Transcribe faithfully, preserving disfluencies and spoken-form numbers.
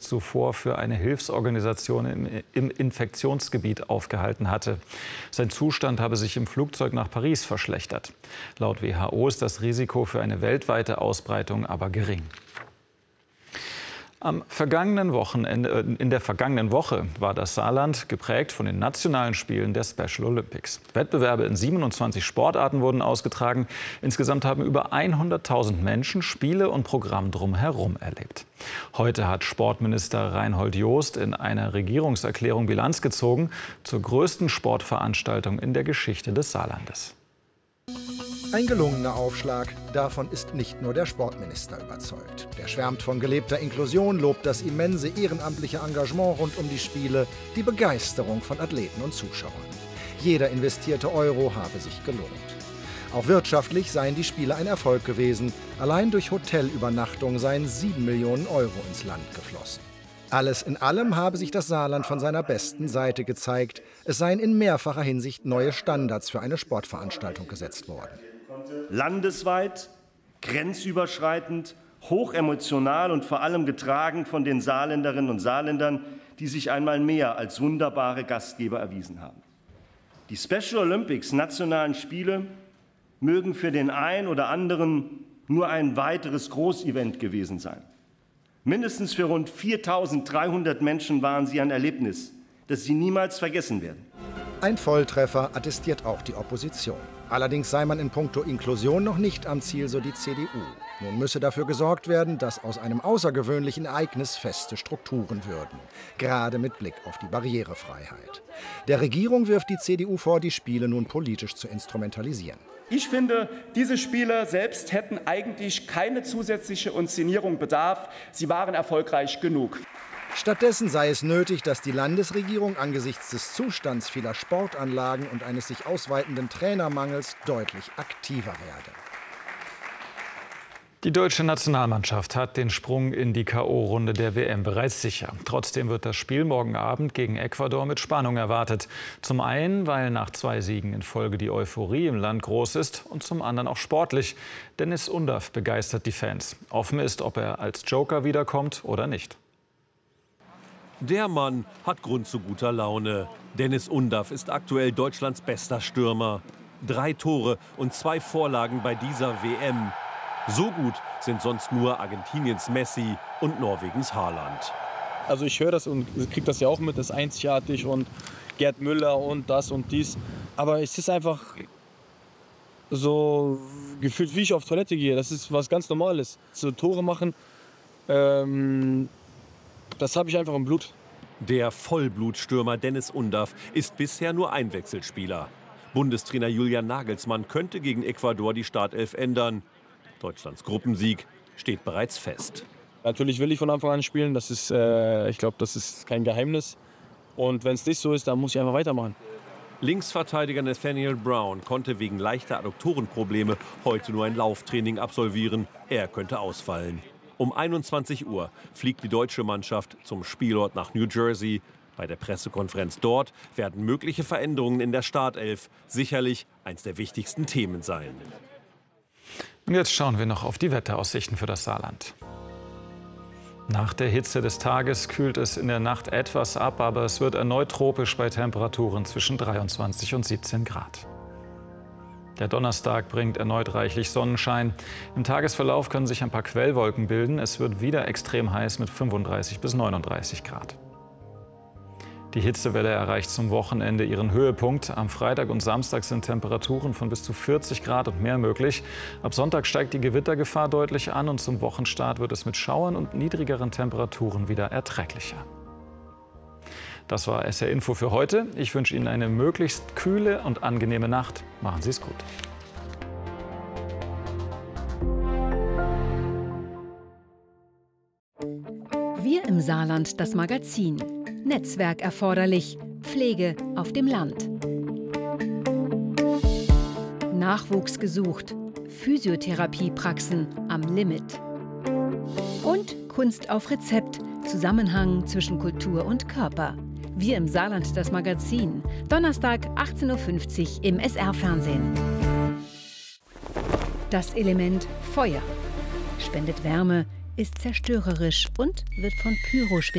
zuvor für eine Hilfsorganisation im, im Infektionsgebiet aufgehalten hatte. Sein Zustand habe sich im Flugzeug nach Paris verschlechtert. Laut W H O ist das Risiko für eine weltweite Ausbreitung aber gering. Am vergangenen Wochenende, in der vergangenen Woche war das Saarland geprägt von den nationalen Spielen der Special Olympics. Wettbewerbe in siebenundzwanzig Sportarten wurden ausgetragen. Insgesamt haben über hunderttausend Menschen Spiele und Programm drumherum erlebt. Heute hat Sportminister Reinhold Jost in einer Regierungserklärung Bilanz gezogen zur größten Sportveranstaltung in der Geschichte des Saarlandes. Ein gelungener Aufschlag. Davon ist nicht nur der Sportminister überzeugt. Der schwärmt von gelebter Inklusion, lobt das immense ehrenamtliche Engagement rund um die Spiele, die Begeisterung von Athleten und Zuschauern. Jeder investierte Euro habe sich gelohnt. Auch wirtschaftlich seien die Spiele ein Erfolg gewesen. Allein durch Hotelübernachtung seien sieben Millionen Euro ins Land geflossen. Alles in allem habe sich das Saarland von seiner besten Seite gezeigt. Es seien in mehrfacher Hinsicht neue Standards für eine Sportveranstaltung gesetzt worden. Landesweit, grenzüberschreitend, hochemotional und vor allem getragen von den Saarländerinnen und Saarländern, die sich einmal mehr als wunderbare Gastgeber erwiesen haben. Die Special Olympics, nationalen Spiele, mögen für den einen oder anderen nur ein weiteres Großevent gewesen sein. Mindestens für rund viertausenddreihundert Menschen waren sie ein Erlebnis, das sie niemals vergessen werden. Ein Volltreffer attestiert auch die Opposition. Allerdings sei man in puncto Inklusion noch nicht am Ziel, so die C D U. Nun müsse dafür gesorgt werden, dass aus einem außergewöhnlichen Ereignis feste Strukturen würden. Gerade mit Blick auf die Barrierefreiheit. Der Regierung wirft die C D U vor, die Spiele nun politisch zu instrumentalisieren. Ich finde, diese Spiele selbst hätten eigentlich keine zusätzliche Inszenierung bedarf. Sie waren erfolgreich genug. Stattdessen sei es nötig, dass die Landesregierung angesichts des Zustands vieler Sportanlagen und eines sich ausweitenden Trainermangels deutlich aktiver werde. Die deutsche Nationalmannschaft hat den Sprung in die K O-Runde der W M bereits sicher. Trotzdem wird das Spiel morgen Abend gegen Ecuador mit Spannung erwartet. Zum einen, weil nach zwei Siegen in Folge die Euphorie im Land groß ist und zum anderen auch sportlich. Dennis Undaff begeistert die Fans. Offen ist, ob er als Joker wiederkommt oder nicht. Der Mann hat Grund zu guter Laune. Dennis Undaff ist aktuell Deutschlands bester Stürmer. Drei Tore und zwei Vorlagen bei dieser W M. So gut sind sonst nur Argentiniens Messi und Norwegens Haaland. Also ich höre das und kriege das ja auch mit, das ist einzigartig und Gerd Müller und das und dies. Aber es ist einfach so gefühlt, wie ich auf Toilette gehe. Das ist was ganz Normales. So Tore machen, ähm, das habe ich einfach im Blut. Der Vollblutstürmer Dennis Undaff ist bisher nur Einwechselspieler. Bundestrainer Julian Nagelsmann könnte gegen Ecuador die Startelf ändern. Deutschlands Gruppensieg steht bereits fest. Natürlich will ich von Anfang an spielen. Das ist, äh, ich glaube, das ist kein Geheimnis. Und wenn es nicht so ist, dann muss ich einfach weitermachen. Linksverteidiger Nathaniel Brown konnte wegen leichter Adduktorenprobleme heute nur ein Lauftraining absolvieren. Er könnte ausfallen. Um einundzwanzig Uhr fliegt die deutsche Mannschaft zum Spielort nach New Jersey. Bei der Pressekonferenz dort werden mögliche Veränderungen in der Startelf sicherlich eines der wichtigsten Themen sein. Und jetzt schauen wir noch auf die Wetteraussichten für das Saarland. Nach der Hitze des Tages kühlt es in der Nacht etwas ab, aber es wird erneut tropisch bei Temperaturen zwischen dreiundzwanzig und siebzehn Grad. Der Donnerstag bringt erneut reichlich Sonnenschein. Im Tagesverlauf können sich ein paar Quellwolken bilden. Es wird wieder extrem heiß mit fünfunddreißig bis neununddreißig Grad. Die Hitzewelle erreicht zum Wochenende ihren Höhepunkt. Am Freitag und Samstag sind Temperaturen von bis zu vierzig Grad und mehr möglich. Ab Sonntag steigt die Gewittergefahr deutlich an und zum Wochenstart wird es mit Schauern und niedrigeren Temperaturen wieder erträglicher. Das war S R Info für heute. Ich wünsche Ihnen eine möglichst kühle und angenehme Nacht. Machen Sie es gut. Wir im Saarland, das Magazin. Netzwerk erforderlich. Pflege auf dem Land. Nachwuchs gesucht. Physiotherapiepraxen am Limit. Und Kunst auf Rezept. Zusammenhang zwischen Kultur und Körper. Wir im Saarland, das Magazin. Donnerstag, achtzehn Uhr fünfzig im S R-Fernsehen. Das Element Feuer. Spendet Wärme, ist zerstörerisch und wird von Pyro